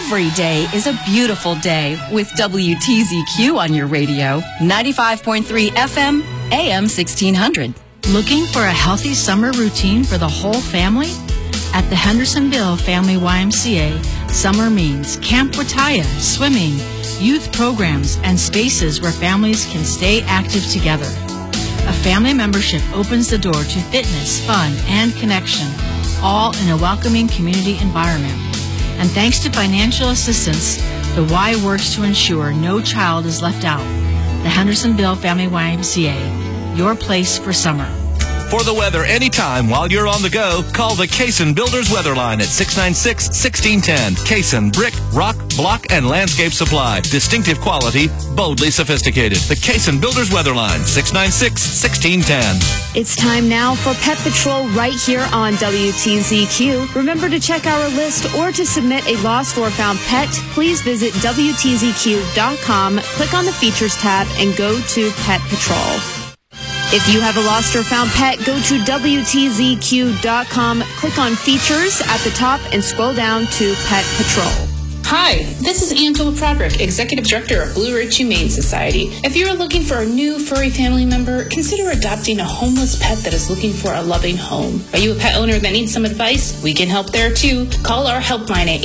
Every day is a beautiful day with WTZQ on your radio. 95.3 FM, AM 1600. Looking for a healthy summer routine for the whole family? At the Hendersonville Family YMCA, summer means Camp Wataya, swimming, youth programs, and spaces where families can stay active together. A family membership opens the door to fitness, fun, and connection, all in a welcoming community environment. And thanks to financial assistance, the Y works to ensure no child is left out. The Hendersonville Family YMCA, your place for summer. For the weather anytime while you're on the go, call the Cason Builders Weather Line at 696-1610. Cason Brick, Rock, Block, and Landscape Supply. Distinctive quality, boldly sophisticated. The Cason Builders Weather Line, 696-1610. It's time now for Pet Patrol right here on WTZQ. Remember to check our list or to submit a lost or found pet, please visit WTZQ.com, click on the Features tab, and go to Pet Patrol. If you have a lost or found pet, go to WTZQ.com, click on Features at the top, and scroll down to Pet Patrol. Hi, this is Angela Broderick, Executive Director of Blue Ridge Humane Society. If you're looking for a new furry family member, consider adopting a homeless pet that is looking for a loving home. Are you a pet owner that needs some advice? We can help there too. Call our helpline at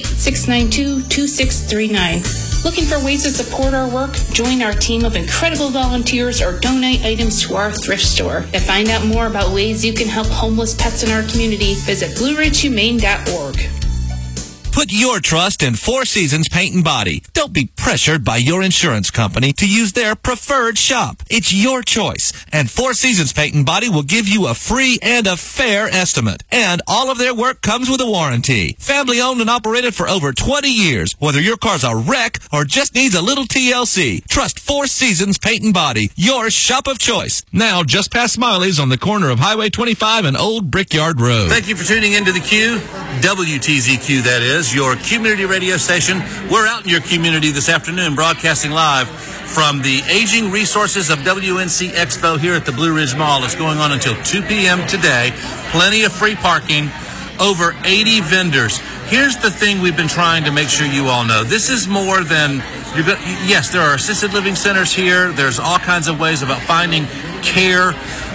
828-692-2639. Looking for ways to support our work? Join our team of incredible volunteers or donate items to our thrift store. To find out more about ways you can help homeless pets in our community, visit BlueRidgeHumane.org. Put your trust in Four Seasons Paint and Body. Don't be pressured by your insurance company to use their preferred shop. It's your choice, and Four Seasons Paint and Body will give you a free and a fair estimate. And all of their work comes with a warranty. Family owned and operated for over 20 years. Whether your car's a wreck or just needs a little TLC, trust Four Seasons Paint and Body, your shop of choice. Now just past Smiley's on the corner of Highway 25 and Old Brickyard Road. Thank you for tuning into the Q, WTZQ that is, your community radio station. We're out in your community this afternoon, broadcasting live from the Aging Resources of WNC Expo here at the Blue Ridge Mall. It's going on until 2 p.m. today. Plenty of free parking, over 80 vendors. Here's the thing we've been trying to make sure you all know. This is more than, yes, there are assisted living centers here. There's all kinds of ways about finding care.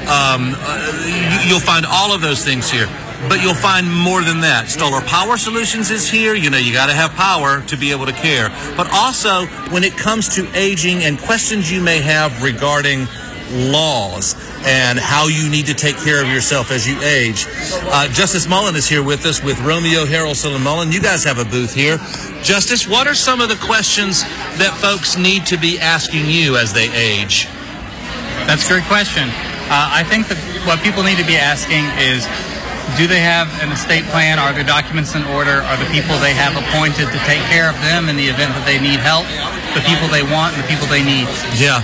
You'll find all of those things here. But you'll find more than that. Stoller Power Solutions is here. You know, you got to have power to be able to care. But also, when it comes to aging and questions you may have regarding laws and how you need to take care of yourself as you age, Justice Mullen is here with us with Romeo Harrelson and Mullen. You guys have a booth here. Justice, what are some of the questions that folks need to be asking you as they age? That's a great question. I think that what people need to be asking is, do they have an estate plan? Are their documents in order? Are the people they have appointed to take care of them in the event that they need help the people they want and the people they need? Yeah,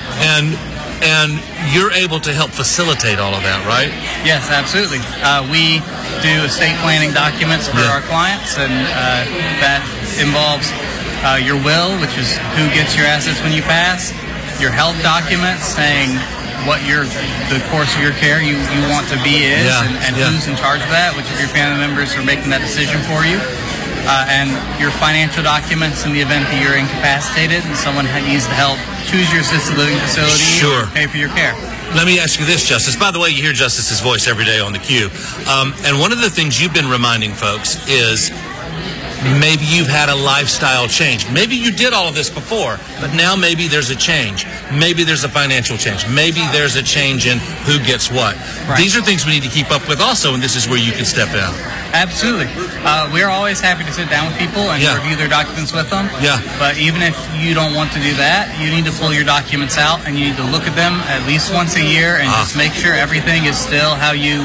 and you're able to help facilitate all of that, right? Yes, absolutely. We do estate planning documents for our clients, and that involves your will, which is who gets your assets when you pass, your health documents saying what the course of your care you want to be is, and who's in charge of that, which of your family members are making that decision for you, and your financial documents in the event that you're incapacitated and someone needs the help, choose your assisted living facility, or pay for your care. Let me ask you this, Justice. By the way, you hear Justice's voice every day on the Q. And one of the things you've been reminding folks is maybe you've had a lifestyle change. Maybe you did all of this before, but now maybe there's a change. Maybe there's a financial change. Maybe there's a change in who gets what. Right. These are things we need to keep up with also, and this is where you can step in. Absolutely. We're always happy to sit down with people and review their documents with them. Yeah. But even if you don't want to do that, you need to pull your documents out and you need to look at them at least once a year and just make sure everything is still how you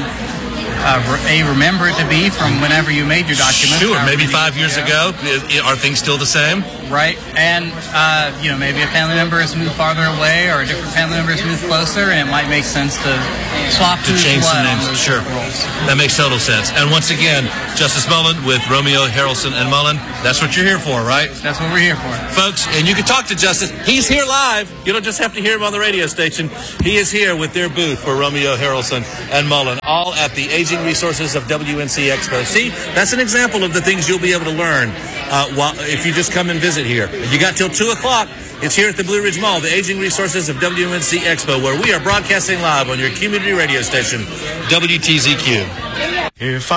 remember it to be from whenever you made your documents. Sure, maybe 5 years ago. Are things still the same? Right, and maybe a family member has moved farther away, or a different family member has moved closer, and it might make sense to swap to change some names. Sure, that makes total sense. And once again, Justice Mullen with Romeo Harrelson and Mullen. That's what you're here for, right? That's what we're here for, folks. And you can talk to Justice. He's here live. You don't just have to hear him on the radio station. He is here with their booth for Romeo Harrelson and Mullen, all at the Aging Aging Resources of WNC Expo. See, that's an example of the things you'll be able to learn if you just come and visit here. You got till 2 o'clock. It's here at the Blue Ridge Mall, the Aging Resources of WNC Expo, where we are broadcasting live on your community radio station, WTZQ.